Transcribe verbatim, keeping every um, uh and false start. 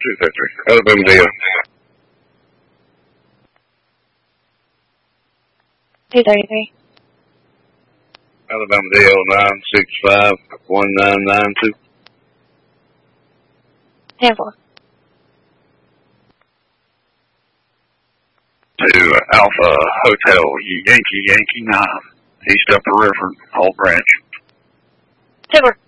two thirty-three. Alabama Dale. two thirty-three. Alabama Dale nine six five one nine nine two. ten four. To Alpha Hotel Yankee Yankee nine, East Upper River, Old Branch. ten four.